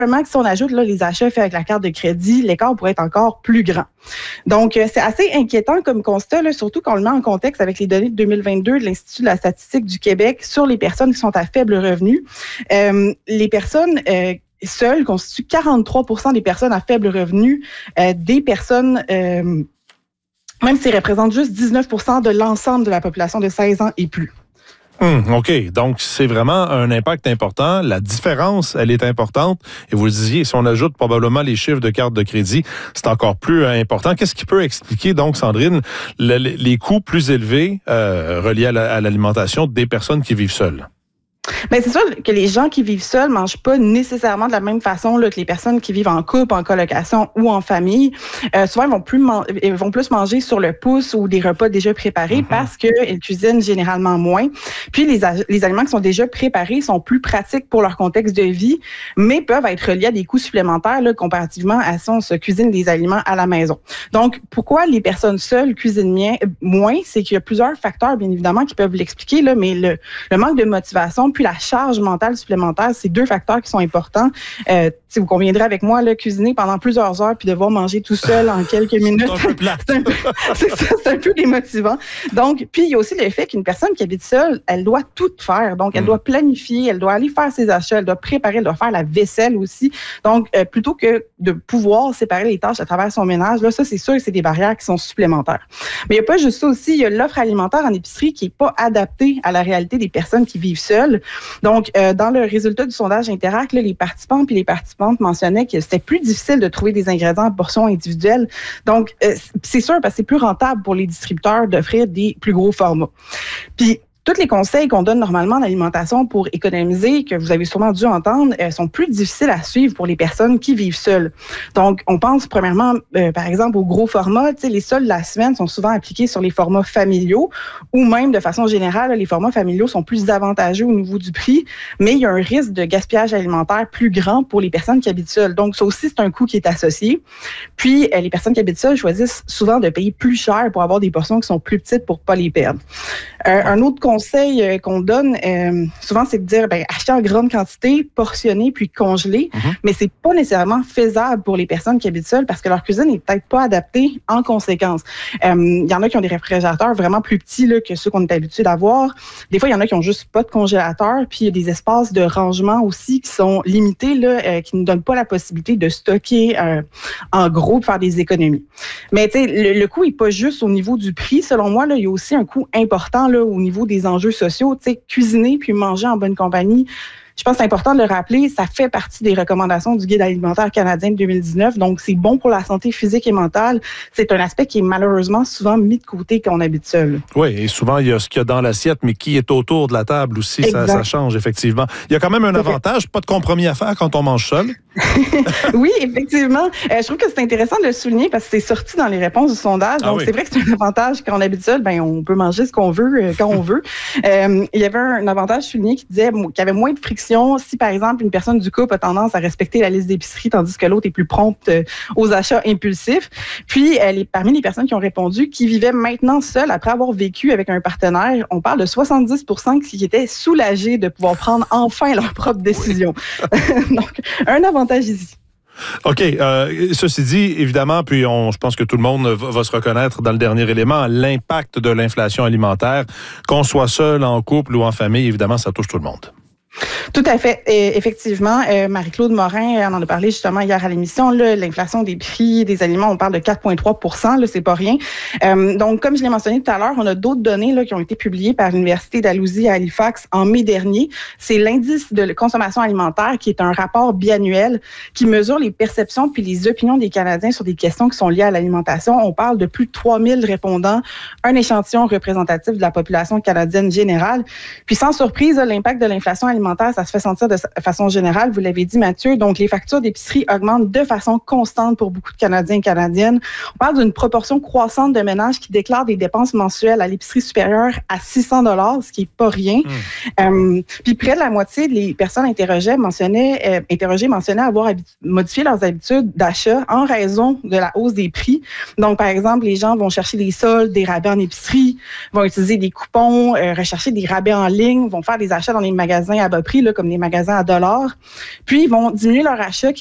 que si on ajoute là, les achats faits avec la carte de crédit, l'écart pourrait être encore plus grand. Donc, c'est assez inquiétant comme constat, là, surtout quand on le met en contexte avec les données de 2022 de l'Institut de la statistique du Québec sur les personnes qui sont à faible revenu. Les personnes seules constituent 43% des personnes à faible revenu, des personnes... même s'ils représentent juste 19% de l'ensemble de la population de 16 ans et plus. OK. Donc, c'est vraiment un impact important. La différence, elle est importante. Et vous le disiez, si on ajoute probablement les chiffres de carte de crédit, c'est encore plus important. Qu'est-ce qui peut expliquer, donc, Sandrine, les coûts plus élevés reliés à l'alimentation des personnes qui vivent seules? Bien, c'est sûr que les gens qui vivent seuls mangent pas nécessairement de la même façon là, que les personnes qui vivent en couple, en colocation ou en famille. Souvent, ils vont plus manger sur le pouce ou des repas déjà préparés parce qu'ils cuisinent généralement moins. Puis, les aliments qui sont déjà préparés sont plus pratiques pour leur contexte de vie, mais peuvent être reliés à des coûts supplémentaires là, comparativement à si on se cuisine des aliments à la maison. Donc, pourquoi les personnes seules cuisinent moins? C'est qu'il y a plusieurs facteurs, bien évidemment, qui peuvent l'expliquer, là, mais le manque de motivation puis la charge mentale supplémentaire, c'est deux facteurs qui sont importants. Vous conviendrez avec moi, là, cuisiner pendant plusieurs heures puis devoir manger tout seul en quelques minutes. C'est un peu démotivant. Donc, puis il y a aussi le fait qu'une personne qui habite seule, elle doit tout faire. Donc, elle doit planifier, elle doit aller faire ses achats, elle doit préparer, elle doit faire la vaisselle aussi. Donc, plutôt que de pouvoir séparer les tâches à travers son ménage, là, ça, c'est sûr que c'est des barrières qui sont supplémentaires. Mais il n'y a pas juste ça aussi, il y a l'offre alimentaire en épicerie qui n'est pas adaptée à la réalité des personnes qui vivent seules. Donc, dans le résultat du sondage Interact, là, les participants puis les participantes mentionnaient que c'était plus difficile de trouver des ingrédients en portions individuelles. Donc, c'est sûr parce que c'est plus rentable pour les distributeurs d'offrir des plus gros formats. Puis, tous les conseils qu'on donne normalement en alimentation pour économiser, que vous avez sûrement dû entendre, sont plus difficiles à suivre pour les personnes qui vivent seules. Donc, on pense premièrement, par exemple, aux gros formats. Les soldes de la semaine sont souvent appliqués sur les formats familiaux ou même de façon générale, les formats familiaux sont plus avantageux au niveau du prix, mais il y a un risque de gaspillage alimentaire plus grand pour les personnes qui habitent seules. Donc, ça aussi, c'est un coût qui est associé. Puis, les personnes qui habitent seules choisissent souvent de payer plus cher pour avoir des portions qui sont plus petites pour pas les perdre. Un autre conseil qu'on donne souvent, c'est de dire acheter en grande quantité, portionner puis congeler, mais c'est pas nécessairement faisable pour les personnes qui habitent seules parce que leur cuisine n'est peut-être pas adaptée en conséquence. Il y en a qui ont des réfrigérateurs vraiment plus petits là, que ceux qu'on est habitué d'avoir. Des fois, il y en a qui ont juste pas de congélateur, puis il y a des espaces de rangement aussi qui sont limités, là, qui ne donnent pas la possibilité de stocker en gros pour faire des économies. Mais tu sais, le coût est pas juste au niveau du prix. Selon moi, là, il y a aussi un coût important là, au niveau des enjeux sociaux. Tu sais, cuisiner puis manger en bonne compagnie. Je pense que c'est important de le rappeler, ça fait partie des recommandations du Guide alimentaire canadien de 2019. Donc, c'est bon pour la santé physique et mentale. C'est un aspect qui est malheureusement souvent mis de côté quand on habite seul. Oui, et souvent, il y a ce qu'il y a dans l'assiette, mais qui est autour de la table aussi, ça change effectivement. Il y a quand même un avantage, pas de compromis à faire quand on mange seul. Oui, effectivement. Je trouve que c'est intéressant de le souligner parce que c'est sorti dans les réponses du sondage. Donc, c'est vrai que c'est un avantage quand on habite seul, on peut manger ce qu'on veut quand on veut. Il y avait un avantage souligné qui disait qu'il y avait moins de friction si, par exemple, une personne du couple a tendance à respecter la liste d'épicerie tandis que l'autre est plus prompte aux achats impulsifs. Puis, parmi les personnes qui ont répondu, qui vivaient maintenant seules après avoir vécu avec un partenaire, on parle de 70% qui étaient soulagés de pouvoir prendre enfin leurs propres décisions. Donc, un avantage ici. OK. Ceci dit, évidemment, puis je pense que tout le monde va se reconnaître dans le dernier élément, l'impact de l'inflation alimentaire, qu'on soit seul, en couple ou en famille, évidemment, ça touche tout le monde. Tout à fait. Et effectivement, Marie-Claude Morin, on en a parlé justement hier à l'émission, là, l'inflation des prix des aliments, on parle de 4,3 %, là, c'est pas rien. Donc, comme je l'ai mentionné tout à l'heure, on a d'autres données là, qui ont été publiées par l'Université d'Alousie à Halifax en mai dernier. C'est l'indice de consommation alimentaire qui est un rapport biannuel qui mesure les perceptions puis les opinions des Canadiens sur des questions qui sont liées à l'alimentation. On parle de plus de 3000 répondants, un échantillon représentatif de la population canadienne générale. Puis sans surprise, l'impact de l'inflation alimentaire, ça se fait sentir de façon générale. Vous l'avez dit, Mathieu. Donc, les factures d'épicerie augmentent de façon constante pour beaucoup de Canadiens et Canadiennes. On parle d'une proportion croissante de ménages qui déclarent des dépenses mensuelles à l'épicerie supérieures à 600 $, ce qui est pas rien. Puis, près de la moitié des personnes interrogées mentionnaient avoir modifié leurs habitudes d'achat en raison de la hausse des prix. Donc, par exemple, les gens vont chercher des soldes, des rabais en épicerie, vont utiliser des coupons, rechercher des rabais en ligne, vont faire des achats dans les magasins à bas prix, là, comme des magasins à dollars. Puis, ils vont diminuer leur achat